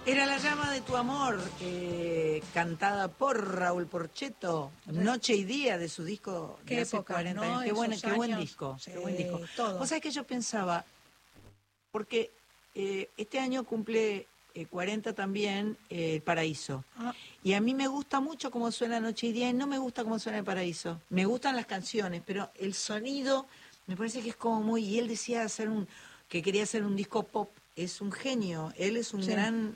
Era La llama de tu amor, cantada por Raúl Porchetto, Noche y Día, de su disco de hace 40 años. Qué buen disco, sí, qué buen disco. Todo. Vos sabés que yo pensaba, porque este año cumple 40 también El Paraíso. Y a mí me gusta mucho cómo suena Noche y Día y no me gusta cómo suena El Paraíso. Me gustan las canciones, pero el sonido me parece que es como muy... Y él decía que quería hacer un disco pop. Es un genio, él es un gran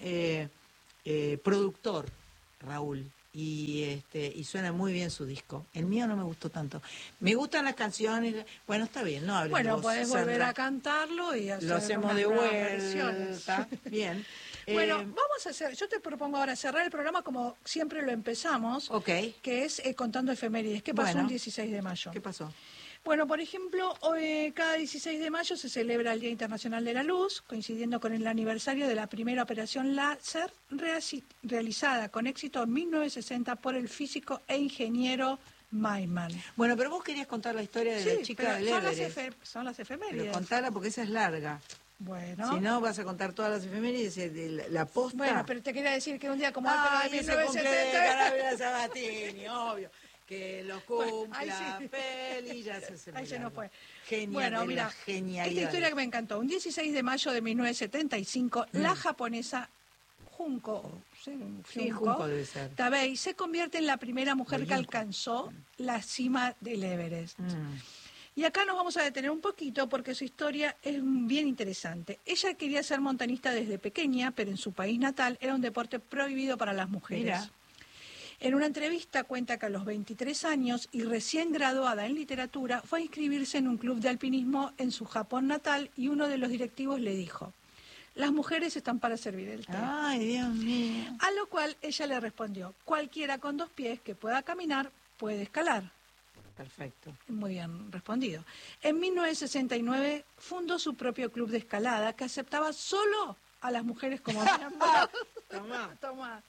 productor, Raúl, y suena muy bien su disco. El mío no me gustó tanto. Me gustan las canciones, bueno, está bien, no hables de vos, podés Sandra. volver a cantarlo y hacer lo hacemos de vuelta. Bien. Bueno, vamos a hacer, yo te propongo ahora cerrar el programa como siempre lo empezamos, que es contando efemérides. ¿Qué pasó el 16 de mayo? ¿Qué pasó? Bueno, por ejemplo, hoy, cada 16 de mayo se celebra el Día Internacional de la Luz, coincidiendo con el aniversario de la primera operación láser realizada con éxito en 1960 por el físico e ingeniero Maiman. Bueno, pero vos querías contar la historia de la chica del Everest. Son las efemérides. Pero contala porque esa es larga. Bueno. Si no, vas a contar todas las efemérides de la posta. Pero te quería decir que un día como hoy, pero de 1970... Carabela Sabatini, obvio. Que lo cumpla, feliz, ya se ahí se nos fue. Genial, mira, esta historia que me encantó. Un 16 de mayo de 1975, la japonesa Junko debe ser. Tabei se convierte en la primera mujer que alcanzó la cima del Everest. Y acá nos vamos a detener un poquito porque su historia es bien interesante. Ella quería ser montañista desde pequeña, pero en su país natal era un deporte prohibido para las mujeres. Mira. En una entrevista cuenta que a los 23 años y recién graduada en literatura fue a inscribirse en un club de alpinismo en su Japón natal y uno de los directivos le dijo: las mujeres están para servir el té. Ay, Dios mío. A lo cual ella le respondió: cualquiera con 2 pies que pueda caminar puede escalar. Perfecto. Muy bien respondido. En 1969 fundó su propio club de escalada que aceptaba solo a las mujeres como miembros. Tomá.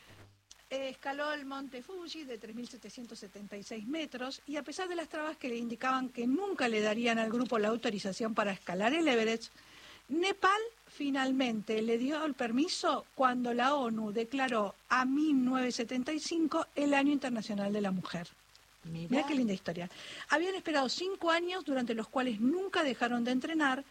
Escaló el monte Fuji de 3.776 metros y a pesar de las trabas que le indicaban que nunca le darían al grupo la autorización para escalar el Everest, Nepal finalmente le dio el permiso cuando la ONU declaró a 1975 el Año Internacional de la Mujer. Mirá qué linda historia. Habían esperado 5 años durante los cuales nunca dejaron de entrenar.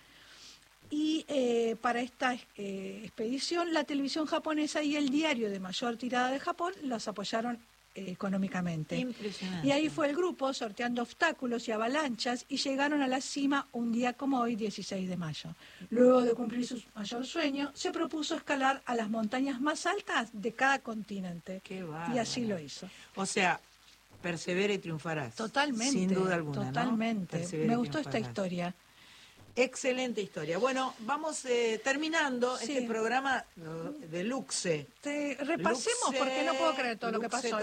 Y para esta expedición, la televisión japonesa y el diario de mayor tirada de Japón los apoyaron económicamente. Impresionante. Y ahí fue el grupo sorteando obstáculos y avalanchas y llegaron a la cima un día como hoy, 16 de mayo. Luego de cumplir su mayor sueño, se propuso escalar a las montañas más altas de cada continente. Qué bárbaro. Y así lo hizo. O sea, persevera y triunfarás. Totalmente. Sin duda alguna, totalmente. ¿no? Me gustó esta historia. Excelente historia. Bueno, vamos terminando este programa de Luxe. Repasemos porque no puedo creer todo lo que pasó.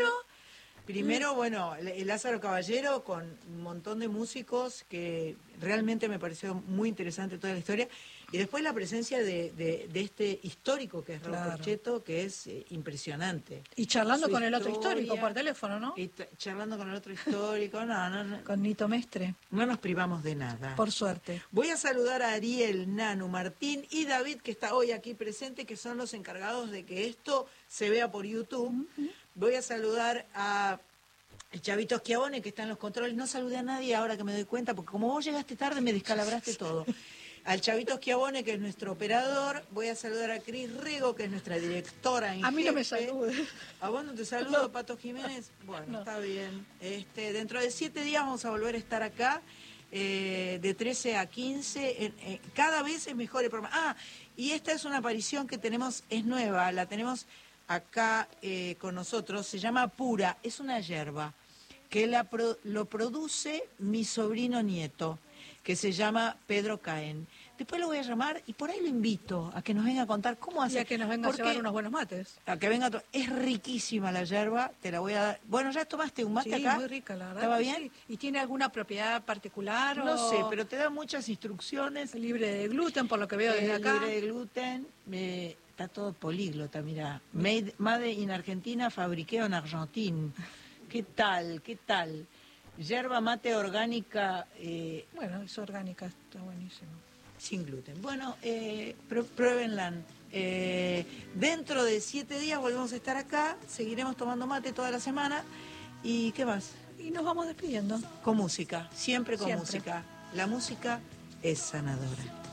Primero, bueno, Lázaro Caballero con un montón de músicos que realmente me pareció muy interesante toda la historia. Y después la presencia de este histórico que es Raúl Porchetto, que es impresionante. Y charlando con el otro histórico por teléfono, ¿no? Y charlando con el otro histórico, no. Con Nito Mestre. No nos privamos de nada. Por suerte. Voy a saludar a Ariel, Nanu, Martín y David, que está hoy aquí presente, que son los encargados de que esto se vea por YouTube. Voy a saludar a Chavito Schiavone, que está en los controles. No saludé a nadie ahora que me doy cuenta, porque como vos llegaste tarde me descalabraste todo. Al Chavito Schiavone, que es nuestro operador. Voy a saludar a Cris Rego, que es nuestra directora en jefe. A mí no me salude. ¿A vos no te saludo, Pato Jiménez? Bueno, está bien. Dentro de 7 días vamos a volver a estar acá, de 13 a 15. Cada vez es mejor el programa. Y esta es una aparición que tenemos, es nueva, la tenemos acá con nosotros. Se llama Pura, es una yerba que lo produce mi sobrino nieto, que se llama Pedro Caen. Después lo voy a llamar y por ahí lo invito a que nos venga a contar cómo hace. Y a que nos venga a llevar unos buenos mates. A que venga es riquísima la yerba, te la voy a dar. Bueno, ¿ya tomaste un mate acá? Sí, muy rica, la verdad. ¿Estaba bien? Sí. ¿Y tiene alguna propiedad particular? No sé, pero te da muchas instrucciones. Libre de gluten, por lo que veo desde acá. Libre de gluten, está todo políglota, mira. Made in Argentina, fabriqueo en Argentina. ¿Qué tal? Yerba mate orgánica. Bueno, es orgánica, está buenísimo. Sin gluten. Bueno, pruébenla. Dentro de 7 días volvemos a estar acá, seguiremos tomando mate toda la semana. ¿Y qué más? Y nos vamos despidiendo. Con música, siempre con Siempre. música. La música es sanadora.